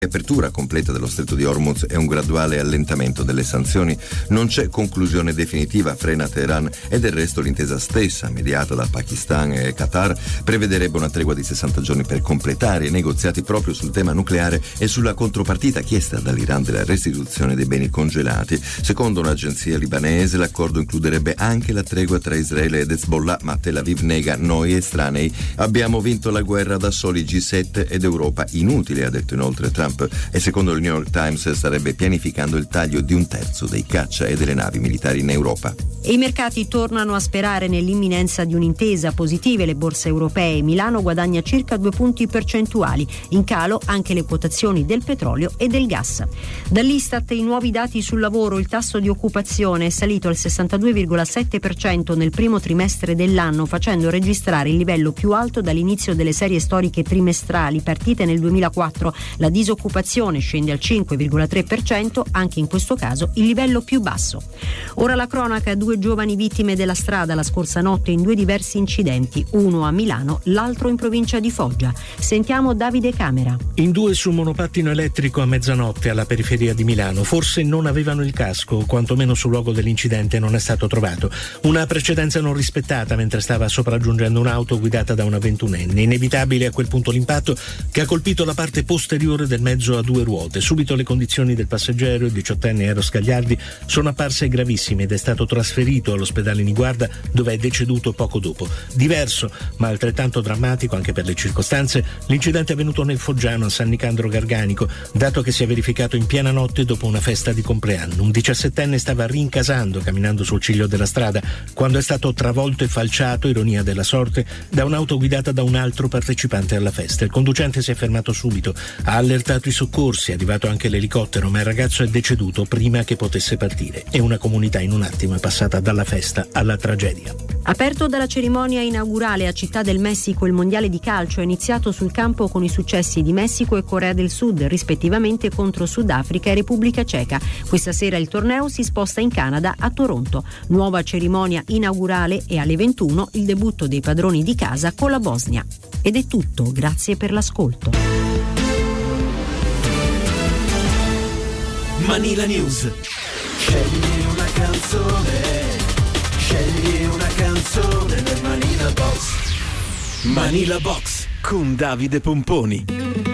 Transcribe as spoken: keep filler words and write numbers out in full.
Apertura completa dello stretto di Hormuz e un graduale allentamento delle sanzioni. Non c'è conclusione definitiva, frena Teheran, e del resto l'intesa stessa, mediata da Pakistan e Qatar, prevederebbe una tregua di sessanta giorni per completare i negoziati proprio sul tema nucleare e sulla contropartita chiesta dall'Iran della restituzione dei beni congelati. Secondo un'agenzia libanese, l'accordo includerebbe anche la tregua tra Israele ed Hezbollah, ma Tel Aviv nega: noi estranei abbiamo vinto la guerra da soli, G sette ed Europa inutile, ha detto inoltre Trump. E secondo il New York Times starebbe pianificando il taglio di un terzo dei caccia e delle navi militari in Europa. E i mercati tornano a sperare nell'imminenza di un'intesa. Positive le borse europee. Milano guadagna circa due punti percentuali, in calo anche le quotazioni del petrolio e del gas. Dall'Istat i nuovi dati sul lavoro. Il tasso di occupazione è salito al sessantadue virgola sette per cento nel primo trimestre dell'anno, facendo registrare il livello più alto dall'inizio delle serie storiche trimestrali partite nel duemilaquattro. La disoccupazione L'occupazione scende al cinque virgola tre per cento, anche in questo caso il livello più basso. Ora la cronaca: due giovani vittime della strada la scorsa notte in due diversi incidenti, uno a Milano, l'altro in provincia di Foggia. Sentiamo Davide Camera. In due su monopattino elettrico a mezzanotte alla periferia di Milano. Forse non avevano il casco, o quantomeno sul luogo dell'incidente non è stato trovato. Una precedenza non rispettata mentre stava sopraggiungendo un'auto guidata da una ventunenne. Inevitabile a quel punto l'impatto che ha colpito la parte posteriore del mezzo a due ruote. Subito le condizioni del passeggero, il diciottenne Eros Gagliardi, sono apparse gravissime ed è stato trasferito all'ospedale Niguarda, dove è deceduto poco dopo. Diverso, ma altrettanto drammatico anche per le circostanze, l'incidente è avvenuto nel Foggiano a San Nicandro Garganico, dato che si è verificato in piena notte dopo una festa di compleanno. Un diciassettenne stava rincasando camminando sul ciglio della strada quando è stato travolto e falciato, ironia della sorte, da un'auto guidata da un altro partecipante alla festa. Il conducente si è fermato subito, ha allertato i soccorsi, è arrivato anche l'elicottero, ma il ragazzo è deceduto prima che potesse partire e una comunità in un attimo è passata dalla festa alla tragedia. Aperto dalla cerimonia inaugurale a Città del Messico, il mondiale di calcio è iniziato sul campo con i successi di Messico e Corea del Sud, rispettivamente contro Sudafrica e Repubblica Ceca. Questa sera il torneo si sposta in Canada, a Toronto. Nuova cerimonia inaugurale e alle ventuno il debutto dei padroni di casa con la Bosnia. Ed è tutto, grazie per l'ascolto. Manila News. Scegli una canzone, scegli una canzone nel Manila Box. Manila Box con Davide Pomponi.